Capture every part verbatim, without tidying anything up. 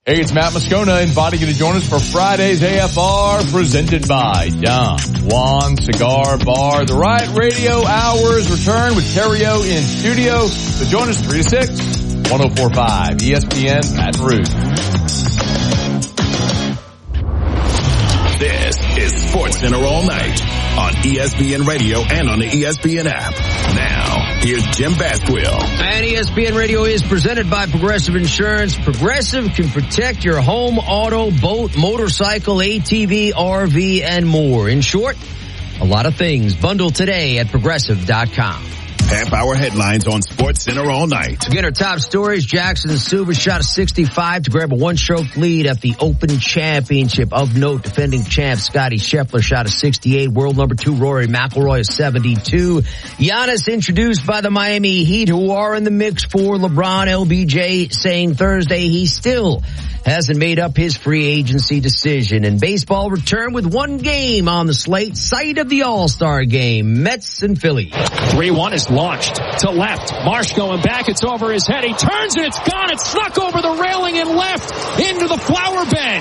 Hey, it's Matt Moscona inviting you to join us for Friday's A F R presented by Don Juan Cigar Bar. The Riot Radio Hours return with Terrio in studio. So join us three to six, one oh four point five E S P N Baton Rouge. This is SportsCenter All Night on E S P N Radio and on the E S P N app. Now, here's Jim Basquill. And E S P N Radio is presented by Progressive Insurance. Progressive can protect your home, auto, boat, motorcycle, A T V, R V, and more. In short, a lot of things. Bundle today at progressive dot com. Half-hour headlines on SportsCenter All Night. Again, our top stories. Jackson Suva shot a sixty-five to grab a one-stroke lead at the Open Championship. Of note, defending champ Scottie Scheffler shot a sixty-eight. World number two Rory McIlroy a seventy-two. Giannis introduced by the Miami Heat, who are in the mix for LeBron. L B J saying Thursday he still hasn't made up his free agency decision. And baseball return with one game on the slate. Site of the All-Star game, Mets and Phillies. three one is launched to left. Marsh going back. It's over his head. He turns and it's gone. It's snuck over the railing and left into the flower bed.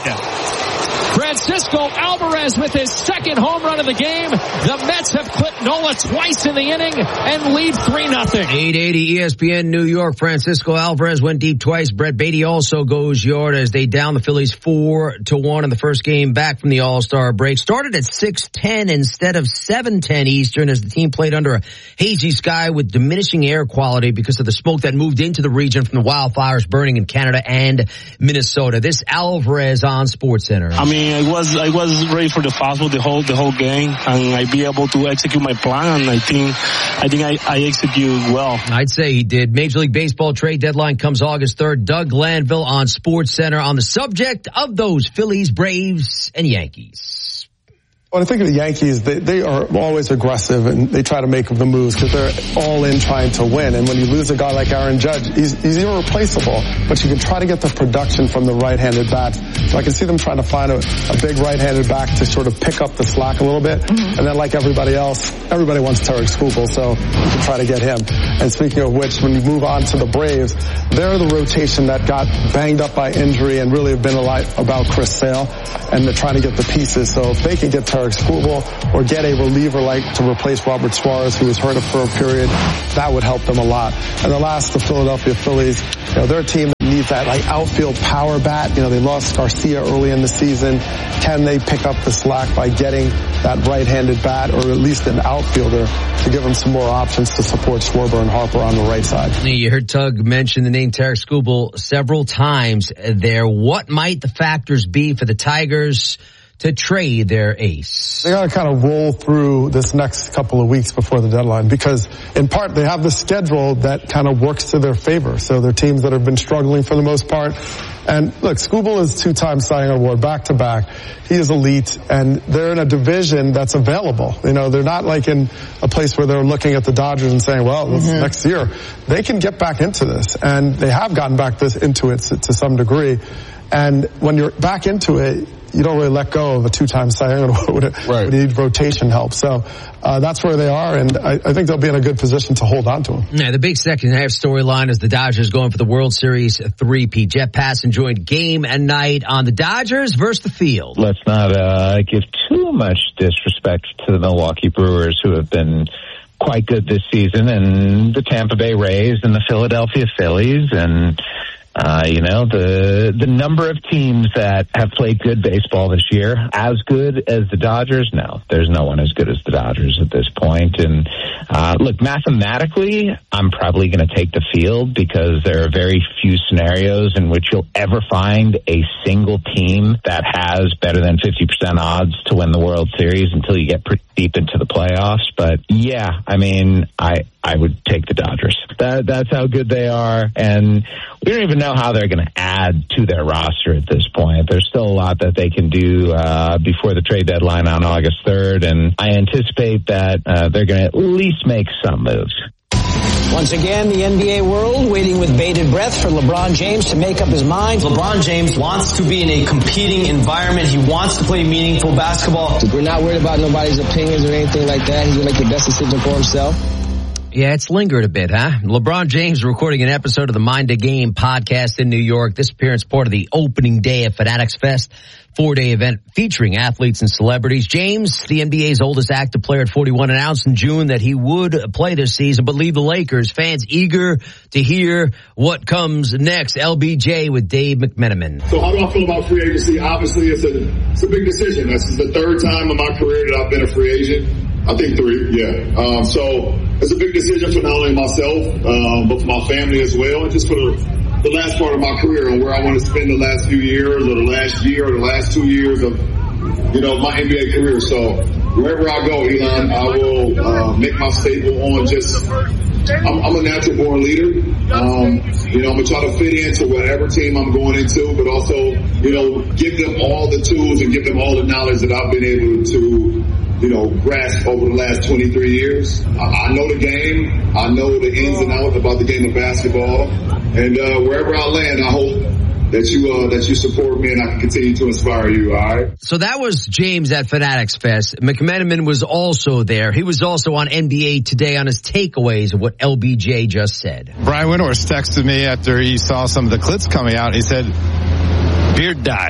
Francisco Alvarez with his second home run of the game. The Mets have clipped Nola twice in the inning and lead three nothing. eight eighty E S P N New York. Francisco Alvarez went deep twice. Brett Beatty also goes yard as they down the Phillies four to one in the first game back from the All-Star break. Started at six ten instead of seven ten Eastern as the team played under a hazy sky with diminishing air quality because of the smoke that moved into the region from the wildfires burning in Canada and Minnesota. This Alvarez on SportsCenter. I mean, I was I was ready for the fastball the whole the whole game, and I be able to execute my plan. And I think I think I, I executed well. I'd say he did. Major League Baseball trade deadline comes August third. Doug Glanville on SportsCenter on the subject of those Phillies, Braves, and Yankees. When I think of the Yankees, they, they are always aggressive and they try to make the moves because they're all in trying to win. And when you lose a guy like Aaron Judge, he's, he's irreplaceable, but you can try to get the production from the right-handed bats. So I can see them trying to find a, a big right-handed back to sort of pick up the slack a little bit. Mm-hmm. And then like everybody else, everybody wants Tarek Skubal, so you can try to get him. And speaking of which, when you move on to the Braves, they're the rotation that got banged up by injury and really have been a lot about Chris Sale, and they're trying to get the pieces. So if they can get Tarek Skubal or get a reliever like to replace Robert Suarez, who was hurt for a period, that would help them a lot. And the last, the Philadelphia Phillies, you know, they're a team that needs that like outfield power bat. You know, they lost Garcia early in the season. Can they pick up the slack by getting that right-handed bat or at least an outfielder to give them some more options to support Schwarber and Harper on the right side? You heard Tug mention the name Tarek Skubal several times there. What might the factors be for the Tigers to trade their ace? They got to kind of roll through this next couple of weeks before the deadline because in part they have the schedule that kind of works to their favor. So they're teams that have been struggling for the most part. And look, Skubal is two-time Cy Young Award back-to-back. He is elite, and they're in a division that's available. You know, they're not like in a place where they're looking at the Dodgers and saying, well, this mm-hmm. next year. They can get back into this, and they have gotten back this into it to, to some degree. And when you're back into it, you don't really let go of a two-time Cy Young Award. Right. You need rotation help. So uh, that's where they are, and I, I think they'll be in a good position to hold on to them. Yeah, the big second half storyline is the Dodgers going for the World Series three-peat. Jeff Passan joined game and night on the Dodgers versus the field. Let's not uh, give too much disrespect to the Milwaukee Brewers, who have been quite good this season, and the Tampa Bay Rays and the Philadelphia Phillies, and Uh, you know, the the number of teams that have played good baseball this year, as good as the Dodgers, no, there's no one as good as the Dodgers at this point. And uh, look, mathematically, I'm probably going to take the field because there are very few scenarios in which you'll ever find a single team that has better than fifty percent odds to win the World Series until you get pretty deep into the playoffs. But yeah, I mean, I I would take the Dodgers. That that's how good they are, and we don't even know how they're going to add to their roster at this point. There's still a lot that they can do uh, before the trade deadline on August third, and I anticipate that uh, they're going to at least make some moves. Once again, the N B A world waiting with bated breath for LeBron James to make up his mind. LeBron James wants to be in a competing environment. He wants to play meaningful basketball. We're not worried about nobody's opinions or anything like that. He's going to make the best decision for himself. Yeah, it's lingered a bit, huh? LeBron James recording an episode of the Mind the Game podcast in New York. This appearance part of the opening day of Fanatics Fest, four-day event featuring athletes and celebrities. James, the N B A's oldest active player at forty-one, announced in June that he would play this season but leave the Lakers. Fans eager to hear what comes next. L B J with Dave McMenamin. So how do I feel about free agency? Obviously, it's a, it's a big decision. This is the third time in my career that I've been a free agent. I think three, yeah. Um, so it's a big decision for not only myself, um, but for my family as well, and just for the, the last part of my career and where I want to spend the last few years or the last year or the last two years of, you know, my N B A career. So wherever I go, Elon, I will uh, make my staple on just, I'm, I'm a natural born leader. Um, you know, I'm going to try to fit into whatever team I'm going into, but also, you know, give them all the tools and give them all the knowledge that I've been able to, you know, grasp over the last twenty-three years. I, I know the game. I know the ins and outs about the game of basketball. And uh, wherever I land, I hope that you uh, that you support me and I can continue to inspire you, all right? So that was James at Fanatics Fest. McMenamin was also there. He was also on N B A Today on his takeaways of what L B J just said. Brian Windhorst texted me after he saw some of the clips coming out. He said, beard dye.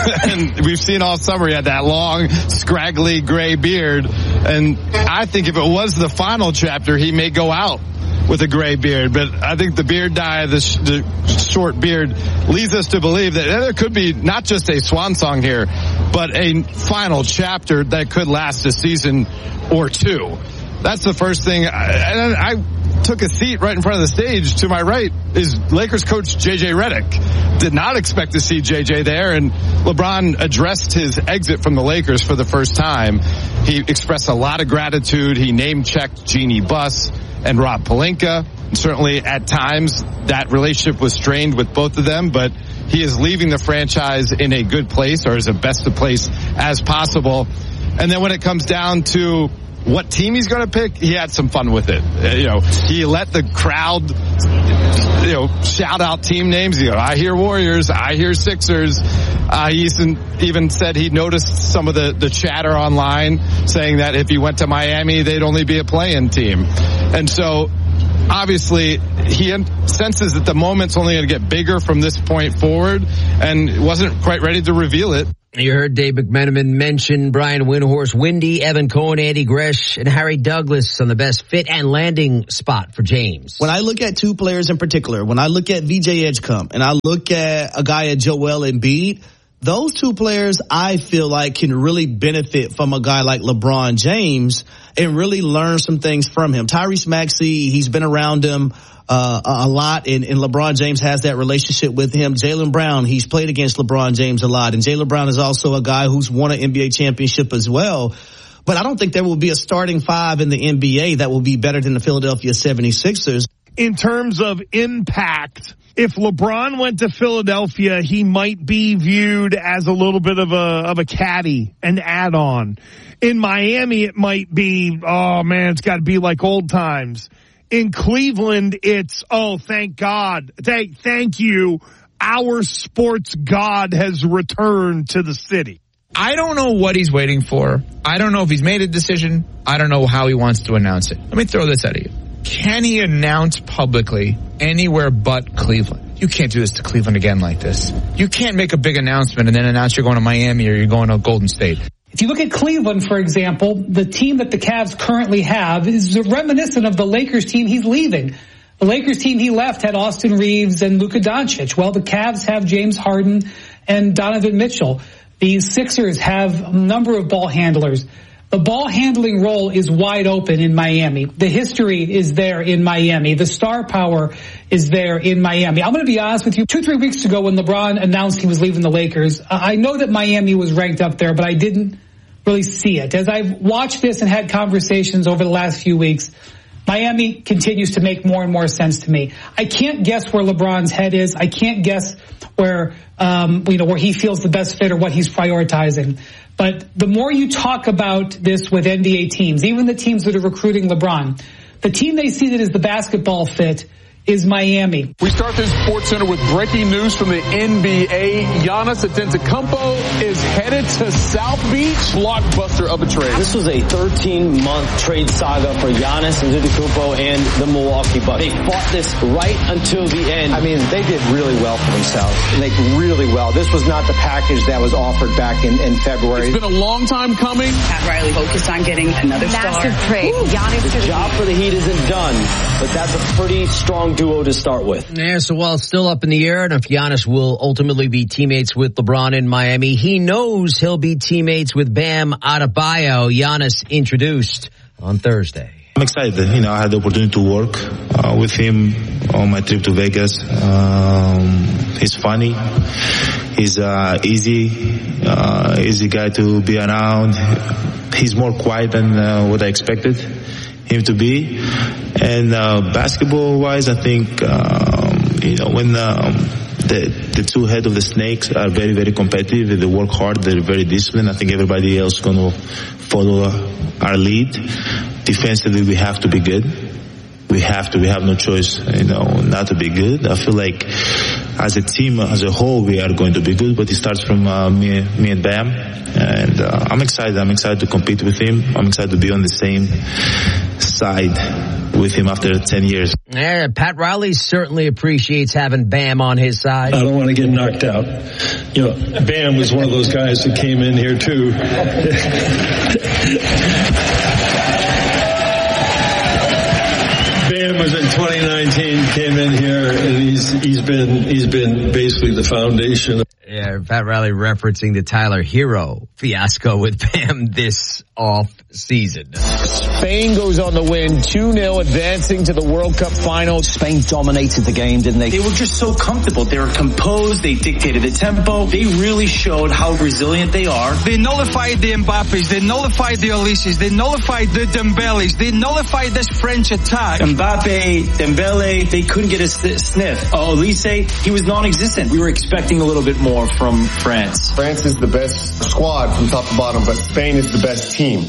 And we've seen all summer he had that long, scraggly gray beard. And I think if it was the final chapter, he may go out with a gray beard. But I think the beard dye, the, sh- the short beard, leads us to believe that there could be not just a swan song here, but a final chapter that could last a season or two. That's the first thing. And I took a seat right in front of the stage. To my right is Lakers coach J J Redick. Did not expect to see J J there, and LeBron addressed his exit from the Lakers for the first time. He expressed a lot of gratitude. He name-checked Jeannie Buss and Rob Pelinka. And certainly at times that relationship was strained with both of them, but he is leaving the franchise in a good place, or as best a place as possible. And then when it comes down to what team he's going to pick, he had some fun with it. Uh, you know, he let the crowd, you know, shout out team names. You know, I hear Warriors, I hear Sixers. Uh, he even said he noticed some of the, the chatter online saying that if he went to Miami, they'd only be a play-in team. And so, obviously, he senses that the moment's only going to get bigger from this point forward, and wasn't quite ready to reveal it. You heard Dave McMenamin mention Brian Windhorst, Windy, Evan Cohen, Andy Gresh, and Harry Douglas on the best fit and landing spot for James. When I look at two players in particular, when I look at V J Edgecombe and I look at a guy at Joel Embiid, those two players I feel like can really benefit from a guy like LeBron James and really learn some things from him. Tyrese Maxey, he's been around him Uh, a lot, and, and LeBron James has that relationship with him. Jaylen Brown, he's played against LeBron James a lot, and Jaylen Brown is also a guy who's won an N B A championship as well. But I don't think there will be a starting five in the N B A that will be better than the Philadelphia seventy-sixers. In terms of impact, if LeBron went to Philadelphia, he might be viewed as a little bit of a of a caddy, an add-on. In Miami, it might be, oh man, it's got to be like old times. In Cleveland, it's, oh, thank God. Thank, thank you. Our sports god has returned to the city. I don't know what he's waiting for. I don't know if he's made a decision. I don't know how he wants to announce it. Let me throw this at you. Can he announce publicly anywhere but Cleveland? You can't do this to Cleveland again like this. You can't make a big announcement and then announce you're going to Miami or you're going to Golden State. If you look at Cleveland, for example, the team that the Cavs currently have is reminiscent of the Lakers team he's leaving. The Lakers team he left had Austin Reeves and Luka Doncic. Well, the Cavs have James Harden and Donovan Mitchell. The Sixers have a number of ball handlers. The ball handling role is wide open in Miami. The history is there in Miami. The star power is there in Miami. I'm going to be honest with you. Two, three weeks ago when LeBron announced he was leaving the Lakers, I know that Miami was ranked up there, but I didn't really see it. As I've watched this and had conversations over the last few weeks, Miami continues to make more and more sense to me. I can't guess where LeBron's head is. I can't guess where, um, you know, where he feels the best fit or what he's prioritizing. But the more you talk about this with N B A teams, even the teams that are recruiting LeBron, the team they see that is the basketball fit is Miami. We start this Sports Center with breaking news from the N B A. Giannis Antetokounmpo is headed to South Beach. Blockbuster of a trade. This was a thirteen-month trade saga for Giannis Antetokounmpo and the Milwaukee Bucks. They fought this right until the end. I mean, they did really well for themselves. Like, really well. This was not the package that was offered back in, in February. It's been a long time coming. Pat Riley focused on getting another Massive star. trade. Giannis the job for the Heat isn't done, but that's a pretty strong duo to start with. Yeah, so while it's still up in the air, and if Giannis will ultimately be teammates with LeBron in Miami, he knows he'll be teammates with Bam Adebayo. Giannis introduced on Thursday. I'm excited. You know, I had the opportunity to work uh, with him on my trip to Vegas. Um, he's funny. He's uh, easy, uh, easy guy to be around. He's more quiet than uh, what I expected him to be. And uh, basketball-wise, I think um, you know when um, the the two head of the snakes are very very competitive. They work hard. They're very disciplined. I think everybody else is going to follow our lead. Defensively, we have to be good. We have to. We have no choice, you know, not to be good. I feel like as a team, as a whole, we are going to be good. But it starts from uh, me, me and Bam, and uh, I'm excited. I'm excited to compete with him. I'm excited to be on the same side with him after ten years. Yeah, Pat Riley certainly appreciates having Bam on his side. I don't want to get knocked out. You know, Bam was one of those guys that came in here too. Bam was in twenty nineteen, came in here, and he's he's been he's been basically the foundation. Yeah, Pat Riley referencing the Tyler Hero fiasco with Bam this off season. Spain goes on to win two nil, advancing to the World Cup final. Spain dominated the game, didn't they? They were just so comfortable. They were composed. They dictated the tempo. They really showed how resilient they are. They nullified the Mbappes. They nullified the Olises. They nullified the Dembeles. They nullified this French attack. Mbappe, Dembele, they couldn't get a sniff. Oh, Olise, he was non-existent. We were expecting a little bit more from France. France is the best squad from top to bottom, but Spain is the best team.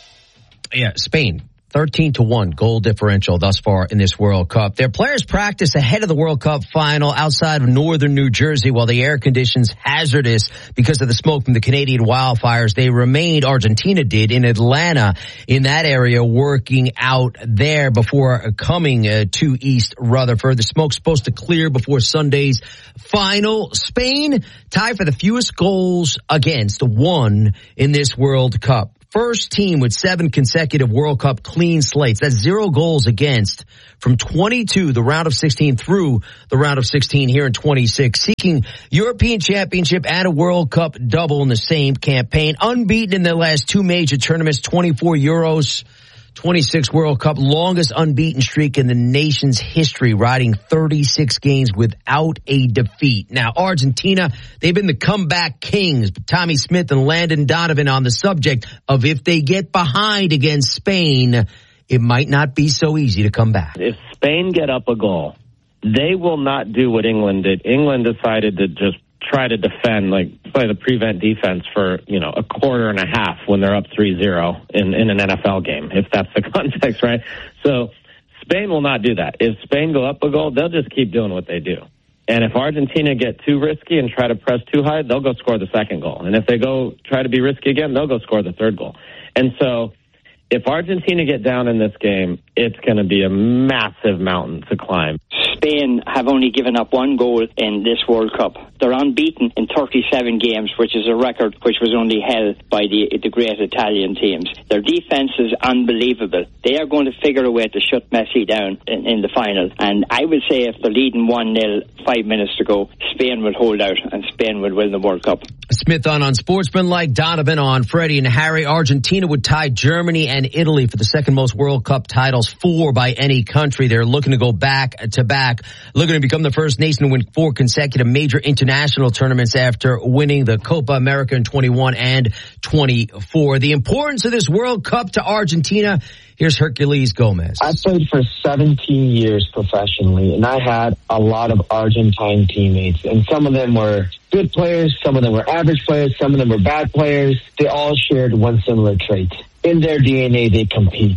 Yeah, Spain, thirteen to one goal differential thus far in this World Cup. Their players practice ahead of the World Cup final outside of northern New Jersey while the air conditions hazardous because of the smoke from the Canadian wildfires. They remained, Argentina did, in Atlanta in that area working out there before coming uh, to East Rutherford. The smoke's supposed to clear before Sunday's final. Spain tied for the fewest goals against, one in this World Cup. First team with seven consecutive World Cup clean slates. That's zero goals against from twenty-two, the round of sixteen through the round of sixteen here in twenty-six. Seeking European Championship and a World Cup double in the same campaign. Unbeaten in their last two major tournaments, twenty-four Euros, twenty-six World Cup, longest unbeaten streak in the nation's history, riding thirty-six games without a defeat. Now, Argentina, they've been the comeback kings, but Tommy Smith and Landon Donovan on the subject of if they get behind against Spain, it might not be so easy to come back. If Spain get up a goal, they will not do what England did. England decided to just try to defend, like play the prevent defense for, you know, a quarter and a half when they're up three zero in, in an N F L game, if that's the context, right? So Spain will not do that. If Spain go up a goal, they'll just keep doing what they do. And if Argentina get too risky and try to press too high, they'll go score the second goal. And if they go try to be risky again, they'll go score the third goal. And so if Argentina get down in this game, it's going to be a massive mountain to climb. Spain have only given up one goal in this World Cup. They're unbeaten in thirty-seven games, which is a record which was only held by the, the great Italian teams. Their defense is unbelievable. They are going to figure a way to shut Messi down in, in the final. And I would say if they're leading one nil, five minutes to go, Spain will hold out and Spain will win the World Cup. Smith on Unsportsmanlike, Donovan on Freddie and Harry. Argentina would tie Germany and Italy for the second most World Cup titles, four by any country. They're looking to go back to back, looking to become the first nation to win four consecutive major international tournaments after winning the Copa America in twenty-one and twenty-four. The importance of this World Cup to Argentina. Here's Herculez Gomez. I played for seventeen years professionally, and I had a lot of Argentine teammates, and some of them were good players, some of them were average players, some of them were bad players. They all shared one similar trait. In their D N A, they compete.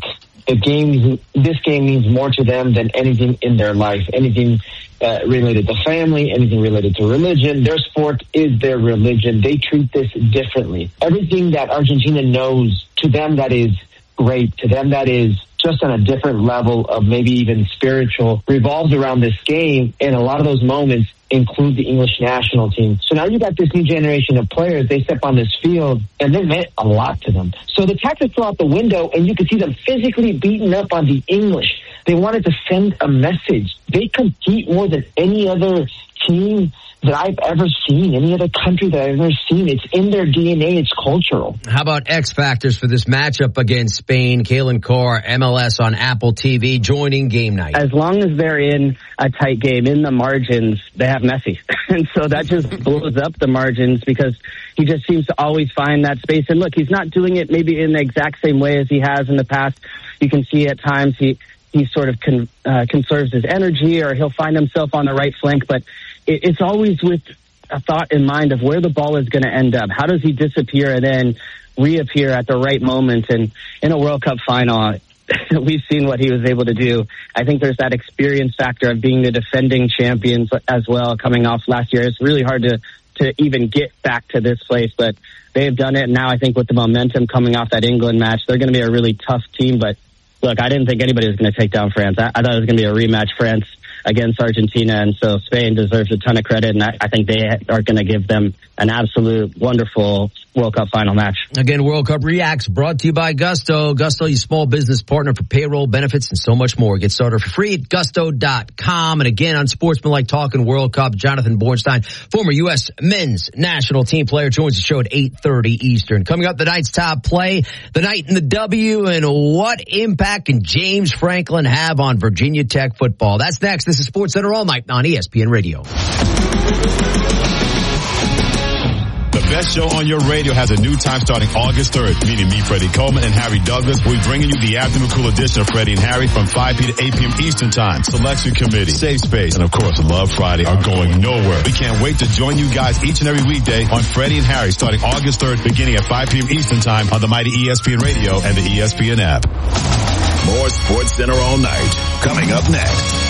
the game, this game means more to them than anything in their life, anything uh, related to family, anything related to religion. Their sport is their religion. They treat this differently. Everything that Argentina knows, to them that is great, to them that is just on a different level of maybe even spiritual, revolves around this game, and a lot of those moments include the English national team. So now you got this new generation of players, they step on this field, and they meant a lot to them. So the tactics go out the window, and you can see them physically beating up on the English. They wanted to send a message. They compete more than any other team that I've ever seen, any other country that I've ever seen. It's in their D N A. It's cultural. How about X factors for this matchup against Spain? Kalen Carr, M L S on Apple T V, joining game night. As long as they're in a tight game, in the margins, they have Messi. And so that just blows up the margins because he just seems to always find that space. And look, he's not doing it maybe in the exact same way as he has in the past. You can see at times he, he sort of con, uh, conserves his energy, or he'll find himself on the right flank, but it, it's always with a thought in mind of where the ball is going to end up. How does he disappear and then reappear at the right moment? And in a World Cup final, we've seen what he was able to do. I think there's that experience factor of being the defending champions as well, coming off last year. It's really hard to, to even get back to this place, but they've done it. And now I think with the momentum coming off that England match, they're going to be a really tough team. But look, I didn't think anybody was going to take down France. I, I thought it was going to be a rematch, France against Argentina, and so Spain deserves a ton of credit, and I, I think they are going to give them an absolute wonderful World Cup final match. Again, World Cup Reacts brought to you by Gusto. Gusto, your small business partner for payroll, benefits, and so much more. Get started for free at gusto dot com. And again, on Sportsmanlike Talking World Cup, Jonathan Bornstein, former U S men's national team player, joins the show at eight thirty Eastern. Coming up, the night's top play, the night in the W, and what impact can James Franklin have on Virginia Tech football? That's next. This is SportsCenter All Night on E S P N Radio. The best show on your radio has a new time starting August third, meaning me, Freddie Coleman, and Harry Douglas. We're bringing you the afternoon cool edition of Freddie and Harry from five p.m. to eight p.m. Eastern Time. Selection Committee, Safe Space, and of course, Love Friday are going nowhere. We can't wait to join you guys each and every weekday on Freddie and Harry starting August third, beginning at five p.m. Eastern Time on the mighty E S P N Radio and the E S P N app. More SportsCenter All Night coming up next.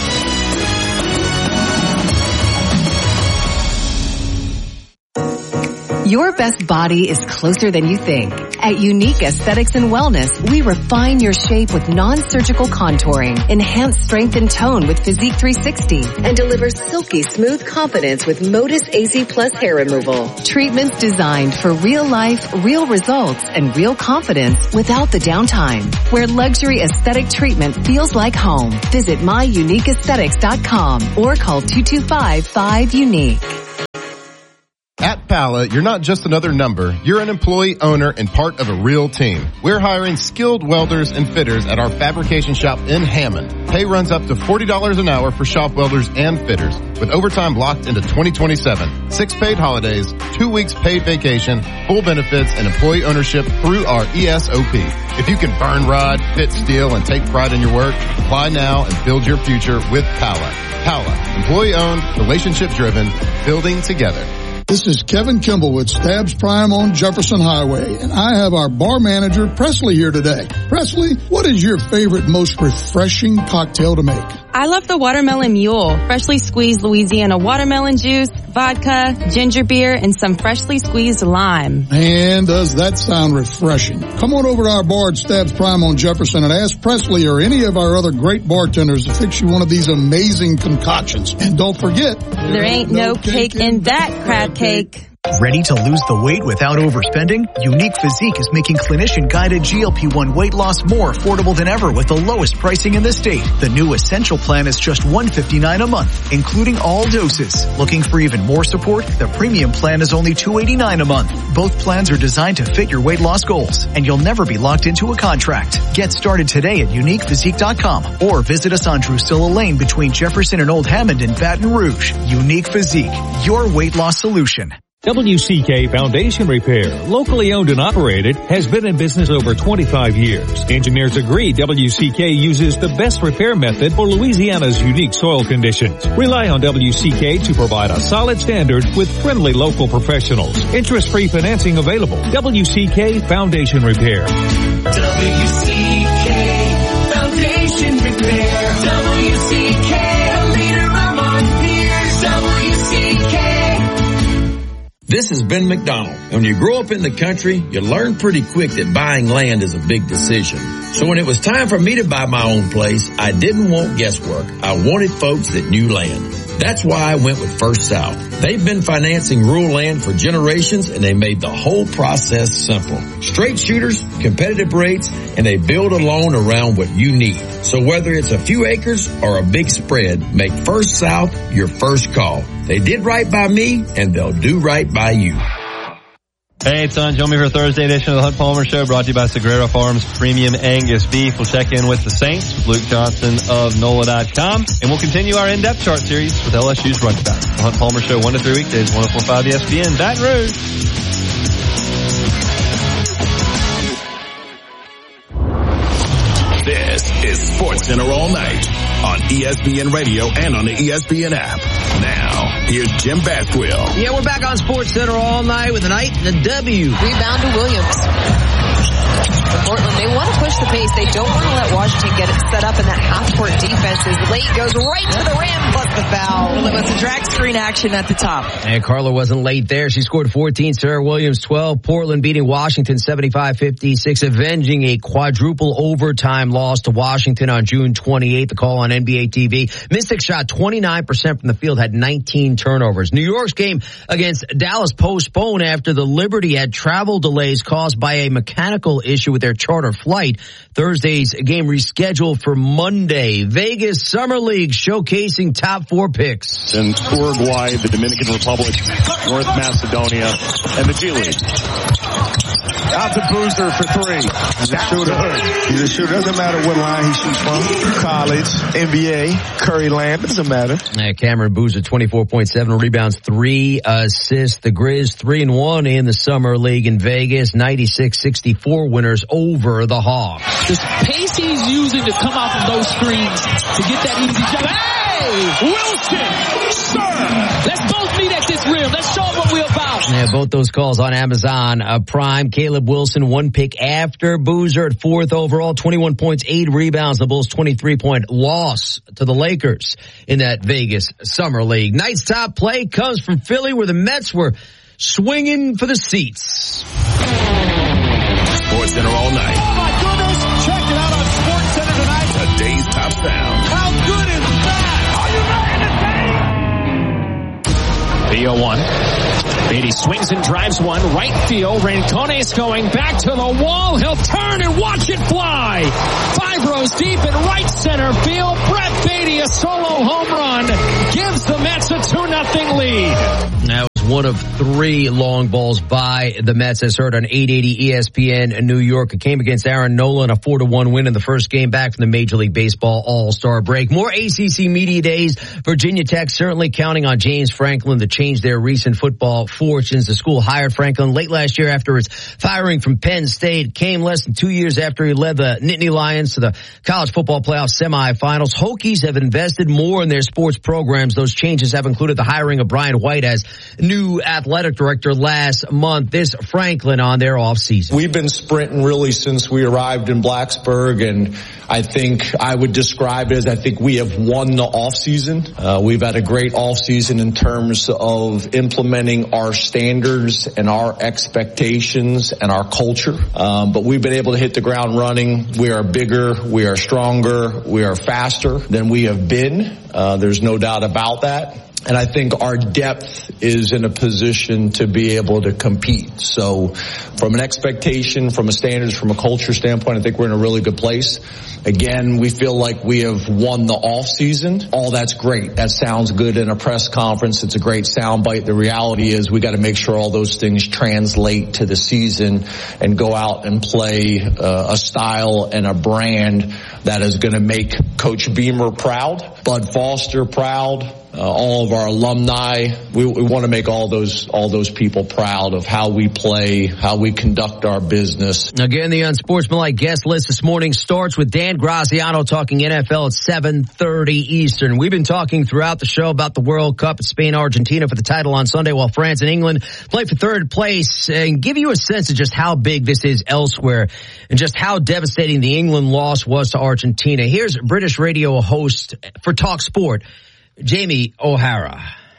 Your best body is closer than you think. At Unique Aesthetics and Wellness, we refine your shape with non-surgical contouring, enhance strength and tone with Physique three sixty, and deliver silky smooth confidence with Modus A C Plus hair removal. Treatments designed for real life, real results, and real confidence without the downtime. Where luxury aesthetic treatment feels like home. Visit my unique aesthetics dot com or call two two five, five, unique. At Pala, you're not just another number. You're an employee, owner, and part of a real team. We're hiring skilled welders and fitters at our fabrication shop in Hammond. Pay runs up to forty dollars an hour for shop welders and fitters, with overtime blocked into twenty twenty-seven. Six paid holidays, two weeks paid vacation, full benefits, and employee ownership through our E S O P. If you can burn rod, fit steel, and take pride in your work, apply now and build your future with Pala. Pala, employee-owned, relationship-driven, building together. This is Kevin Kimball with Stabs Prime on Jefferson Highway, and I have our bar manager, Presley, here today. Presley, what is your favorite, most refreshing cocktail to make? I love the Watermelon Mule. Freshly squeezed Louisiana watermelon juice, vodka, ginger beer, and some freshly squeezed lime. Man, does that sound refreshing. Come on over to our bar at Stabs Prime on Jefferson and ask Presley or any of our other great bartenders to fix you one of these amazing concoctions. And don't forget, there ain't no cake in that crab cake. Ready to lose the weight without overspending? Unique Physique is making clinician-guided G L P one weight loss more affordable than ever with the lowest pricing in the state. The new Essential Plan is just one hundred fifty-nine dollars a month, including all doses. Looking for even more support? The Premium Plan is only two hundred eighty-nine dollars a month. Both plans are designed to fit your weight loss goals, and you'll never be locked into a contract. Get started today at unique physique dot com or visit us on Drusilla Lane between Jefferson and Old Hammond in Baton Rouge. Unique Physique, your weight loss solution. W C K Foundation Repair, locally owned and operated, has been in business over twenty-five years. Engineers agree W C K uses the best repair method for Louisiana's unique soil conditions. Rely on W C K to provide a solid standard with friendly local professionals. Interest-free financing available. W C K Foundation Repair. W C K This is Ben McDonald. When you grow up in the country, you learn pretty quick that buying land is a big decision. So when it was time for me to buy my own place, I didn't want guesswork. I wanted folks that knew land. That's why I went with First South. They've been financing rural land for generations, and they made the whole process simple. Straight shooters, competitive rates, and they build a loan around what you need. So whether it's a few acres or a big spread, make First South your first call. They did right by me, and they'll do right by you. Hey, it's on. Join me for a Thursday edition of the Hunt Palmer Show, brought to you by Sagrera Farms Premium Angus Beef. We'll check in with the Saints, with Luke Johnson of N O L A dot com, and we'll continue our in-depth chart series with L S U's running back. The Hunt Palmer Show, one to three weekdays, one oh four point five E S P N, Baton Rouge. This is Sports Center all night on E S P N Radio and on the E S P N app. Now, here's Jim Bathwell. Yeah, we're back on Sports Center all night with a night and a W. Rebound to Williams. For Portland, they want to push the pace. They don't want to let Washington get it set up in that half-court defense. As Late goes right to the rim, plus the foul. Well, it was a drag screen action at the top. And Carla wasn't late there. She scored fourteen, Sarah Williams twelve. Portland beating Washington seventy-five fifty-six, avenging a quadruple overtime loss to Washington on June twenty-eighth. The call on N B A T V. Mystics shot twenty-nine percent from the field, had nineteen turnovers. New York's game against Dallas postponed after the Liberty had travel delays caused by a mechanical issue with their charter flight. Thursday's game rescheduled for Monday. Vegas Summer League showcasing top four picks. In Uruguay, the Dominican Republic, North Macedonia, and the G League. Out to Boozer for three. He's a shooter. He's a shooter. Doesn't matter what line he shoots from. College, N B A, Curry Land. Doesn't matter. Yeah, Cameron Boozer, twenty-four point seven rebounds, three assists. The Grizz, three and one in the Summer League in Vegas. ninety-six sixty-four winners over the Hawks. The pace he's using to come off of those screens to get that easy jump. Hey! Wilson! Sir! Let's both meet at this rim. Let's show them what we're about. Yeah, both those calls on Amazon uh, Prime. Caleb Wilson, one pick after Boozer at fourth overall, twenty-one points, eight rebounds. The Bulls' twenty-three point loss to the Lakers in that Vegas Summer League. Night's top play comes from Philly, where the Mets were swinging for the seats. Sports Center all night. Oh my goodness! Check it out on Sports Center tonight. Today's top sound. How good is that? Are you ready to take? The oh one. Beatty swings and drives one. Right field. Rincones going back to the wall. He'll turn and watch it fly. Five rows deep in right center field. Brett Beatty, a solo home run, gives the Mets a two nothing lead. That was one of three long balls by the Mets, as heard on eight eighty E S P N in New York. It came against Aaron Nola, a four to one win in the first game back from the Major League Baseball All-Star break. More A C C Media Days. Virginia Tech certainly counting on James Franklin to change their recent football fortunes. The school hired Franklin late last year after his firing from Penn State. Came less than two years after he led the Nittany Lions to the college football playoff semifinals. Hokies have invested more in their sports programs. Those changes have included the hiring of Brian White as new athletic director last month. This Franklin on their offseason. We've been sprinting really since we arrived in Blacksburg, and I think I would describe it as I think we have won the offseason. Uh, we've had a great offseason in terms of implementing our standards and our expectations and our culture. Um, but we've been able to hit the ground running. We are bigger, we are stronger, we are faster than we have been. Uh, there's no doubt about that. And I think our depth is in a position to be able to compete. So from an expectation, from a standards, from a culture standpoint, I think we're in a really good place. Again, we feel like we have won the off season. All that's great. That sounds good in a press conference. It's a great soundbite. The reality is we got to make sure all those things translate to the season and go out and play uh, a style and a brand that is going to make Coach Beamer proud, Bud Foster proud, Uh, all of our alumni. We, we want to make all those all those people proud of how we play, how we conduct our business. Again, the unsportsmanlike guest list this morning starts with Dan Graziano talking N F L at seven thirty Eastern. We've been talking throughout the show about the World Cup at Spain, Argentina for the title on Sunday, while France and England play for third place, and give you a sense of just how big this is elsewhere and just how devastating the England loss was to Argentina. Here's British radio host for Talk Sport, Jamie O'Hara.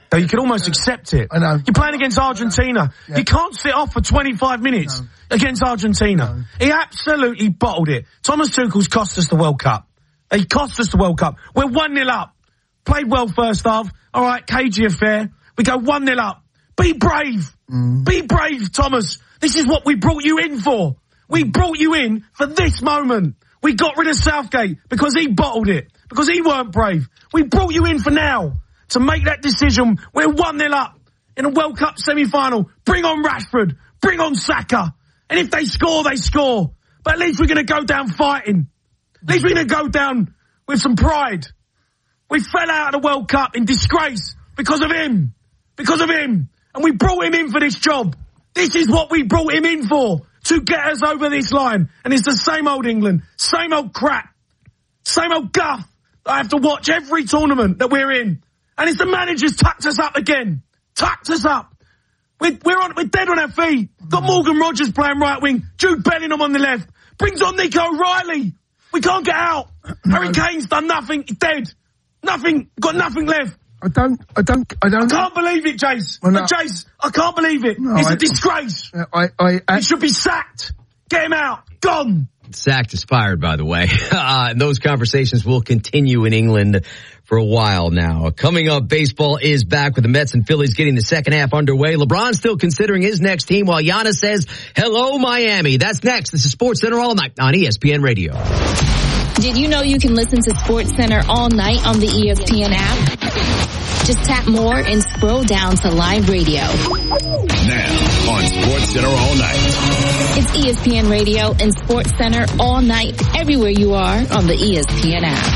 Though you can almost accept it. I know. You're playing against Argentina. Yeah. You can't sit off for twenty-five minutes no. against Argentina. No. He absolutely bottled it. Thomas Tuchel's cost us the World Cup. He cost us the World Cup. We're one nil up. Played well first half. All right, cagey affair. We go one nil up. Be brave. Mm. Be brave, Thomas. This is what we brought you in for. We brought you in for this moment. We got rid of Southgate because he bottled it. Because he weren't brave. We brought you in for now to make that decision. We're one nil up in a World Cup semi-final. Bring on Rashford. Bring on Saka. And if they score, they score. But at least we're going to go down fighting. At least we're going to go down with some pride. We fell out of the World Cup in disgrace because of him. Because of him. And we brought him in for this job. This is what we brought him in for. To get us over this line. And it's the same old England. Same old crap. Same old guff. I have to watch every tournament that we're in. And it's the manager's tucked us up again. Tucked us up. We're, we're, on, we're dead on our feet. Got Morgan Rogers playing right wing. Jude Bellingham on the left. Brings on Nico Riley. We can't get out. No. Harry Kane's done nothing. He's dead. Nothing. Got nothing left. I don't, I don't, I don't. I can't believe it, Jace. Well, no. Jace, I can't believe it. No, it's I, a disgrace. I, I, I, he should be sacked. Get him out. Gone. Sacked is fired, by the way. Uh, and those conversations will continue in England for a while now. Coming up, baseball is back with the Mets and Phillies getting the second half underway. LeBron's still considering his next team while Giannis says, hello, Miami. That's next. This is SportsCenter All Night on E S P N Radio. Did you know you can listen to SportsCenter all night on the E S P N app? Just tap more and scroll down to live radio. Now on SportsCenter All Night. It's E S P N Radio and SportsCenter all night, everywhere you are on the E S P N app.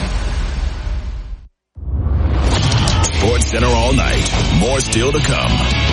SportsCenter All Night. More still to come.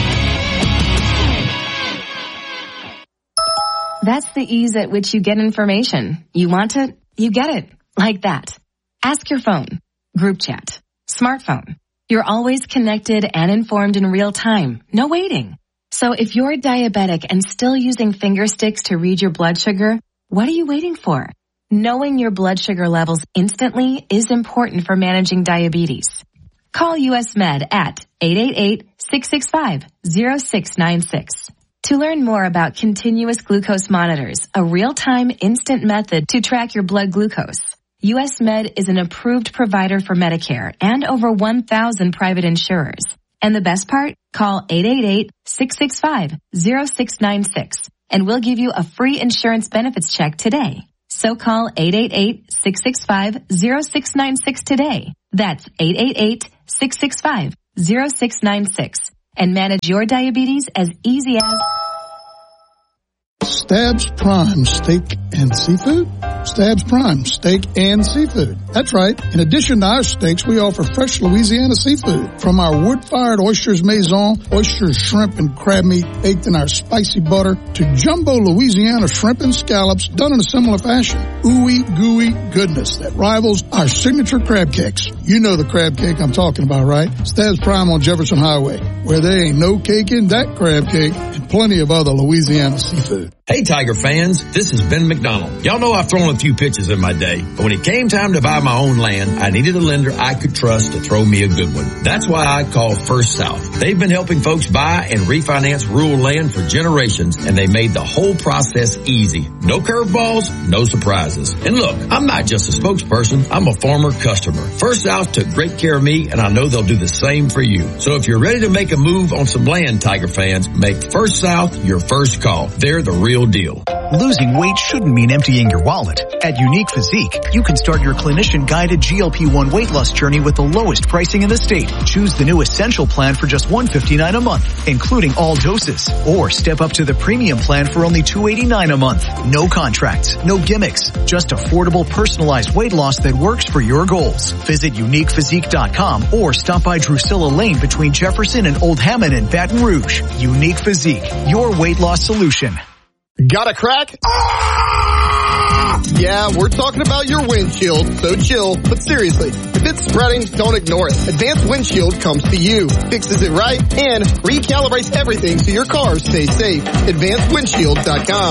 That's the ease at which you get information. You want it, you get it. Like that. Ask your phone. Group chat. Smartphone. You're always connected and informed in real time. No waiting. So if you're diabetic and still using finger sticks to read your blood sugar, what are you waiting for? Knowing your blood sugar levels instantly is important for managing diabetes. Call U S Med at eight eight eight, six six five, zero six nine six. To learn more about continuous glucose monitors, a real-time instant method to track your blood glucose. U S Med is an approved provider for Medicare and over one thousand private insurers. And the best part? Call eight eight eight, six six five, zero six nine six and we'll give you a free insurance benefits check today. So call eight eight eight, six six five, zero six nine six today. That's eight eight eight, six six five, zero six nine six and manage your diabetes as easy as Stabs Prime Steak and Seafood? Stabs Prime Steak and Seafood. That's right. In addition to our steaks, we offer fresh Louisiana seafood. From our wood-fired oysters maison, oysters, shrimp, and crab meat baked in our spicy butter, to jumbo Louisiana shrimp and scallops done in a similar fashion. Ooey gooey goodness that rivals our signature crab cakes. You know the crab cake I'm talking about, right? Stabs Prime on Jefferson Highway, where there ain't no cake in that crab cake, and plenty of other Louisiana seafood. Hey, Tiger fans, this is Ben McDonald. Y'all know I've thrown a few pitches in my day, but when it came time to buy my own land, I needed a lender I could trust to throw me a good one. That's why I called First South. They've been helping folks buy and refinance rural land for generations, and they made the whole process easy. No curveballs, no surprises. And look, I'm not just a spokesperson, I'm a former customer. First South took great care of me, and I know they'll do the same for you. So if you're ready to make a move on some land, Tiger fans, make First South your first call. They're the real deal. Losing weight shouldn't mean emptying your wallet. At Unique Physique, you can start your clinician-guided G L P one weight loss journey with the lowest pricing in the state. Choose the new Essential plan for just one hundred fifty-nine dollars a month, including all doses. Or step up to the Premium plan for only two hundred eighty-nine dollars a month. No contracts, no gimmicks, just affordable personalized weight loss that works for your goals. Visit unique physique dot com or stop by Drusilla Lane between Jefferson and Old Hammond in Baton Rouge. Unique Physique, your weight loss solution. Got a crack? Ah! Yeah, we're talking about your windshield, so chill. But seriously, if it's spreading, don't ignore it. Advanced Windshield comes to you, fixes it right, and recalibrates everything so your car stays safe. advanced windshield dot com.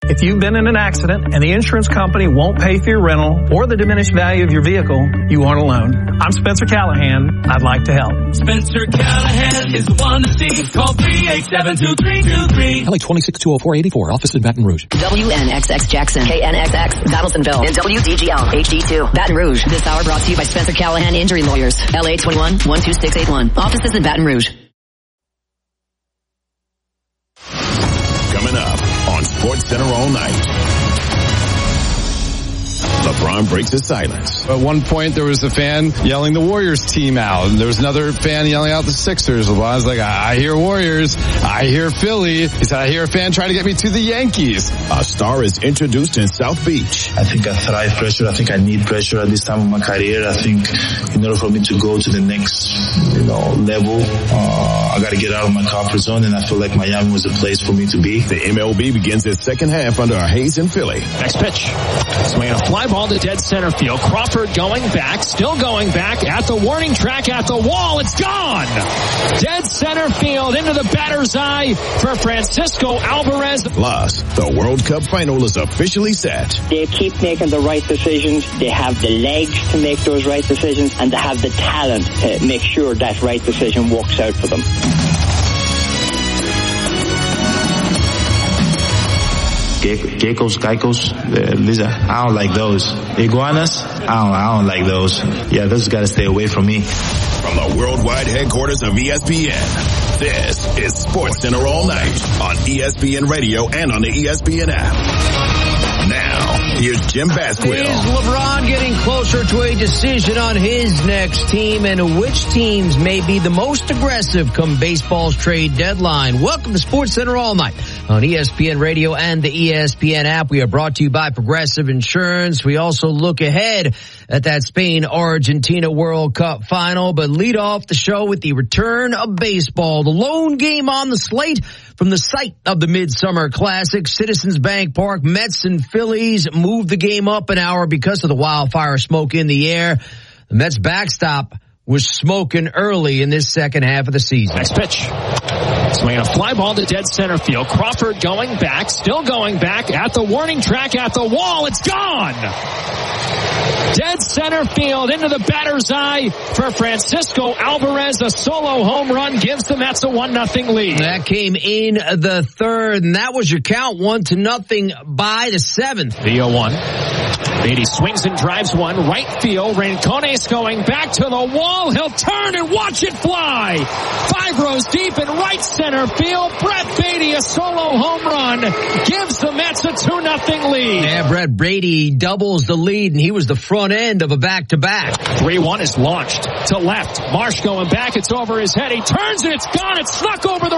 If you've been in an accident and the insurance company won't pay for your rental or the diminished value of your vehicle, you aren't alone. I'm Spencer Callahan. I'd like to help. Spencer Callahan is the one to see. Call three eight seven, two three two three. L A twenty-six two oh four eighty-four. Office in Baton Rouge. W N X X Jackson. K N X X Battlesonville. And W D G L H D two Baton Rouge. This hour brought to you by Spencer Callahan Injury Lawyers. L A twenty-one, one two six eight one. Offices in Baton Rouge. Coming up on Sports Center all night. LeBron breaks his silence. At one point, there was a fan yelling the Warriors team out, and there was another fan yelling out the Sixers. LeBron's like, I, I hear Warriors. I hear Philly. He said, I hear a fan trying to get me to the Yankees. A star is introduced in South Beach. I think I thrive pressure. I think I need pressure at this time of my career. I think in order for me to go to the next, you know, level, uh, I got to get out of my comfort zone, and I feel like Miami was a place for me to be. The M L B begins its second half under a haze in Philly. Next pitch. Swinging a fly ball to dead center field. Crawford going back, still going back at the warning track, at the wall. It's gone. Dead center field into the batter's eye for Francisco Alvarez. Plus, the World Cup final is officially set. They keep making the right decisions. They have the legs to make those right decisions, and they have the talent to make sure that right decision works out for them. Geckos, geckos, uh, lizard. I don't like those. Iguanas, I don't, I don't like those. Yeah, those gotta stay away from me. From the worldwide headquarters of E S P N, this is Sports Center all night on E S P N Radio and on the E S P N app. Now, here's Jim Basquill. Is LeBron getting closer to a decision on his next team, and which teams may be the most aggressive come baseball's trade deadline? Welcome to Sports Center all night on E S P N Radio and the E S P N app. We are brought to you by Progressive Insurance. We also look ahead at that Spain-Argentina World Cup final, but lead off the show with the return of baseball. The lone game on the slate from the site of the Midsummer Classic, Citizens Bank Park. Mets and Phillies moved the game up an hour because of the wildfire smoke in the air. The Mets backstop was smoking early in this second half of the season. Next pitch. Swinging a fly ball to dead center field. Crawford going back, still going back at the warning track, at the wall. It's gone. Dead center field into the batter's eye for Francisco Alvarez. A solo home run gives the Mets a one nothing lead. That came in the third, and that was your count, one to nothing by the seventh. The oh one. Beatty swings and drives one right field. Rincones going back to the wall. He'll turn and watch it fly. Five rows deep in right center field. Brett Beatty, a solo home run, gives the Mets a two nothing lead. Yeah, Brett Beatty doubles the lead, and he was the front end of a back-to-back. three one is launched to left. Marsh going back. It's over his head. He turns and it's gone. It's snuck over the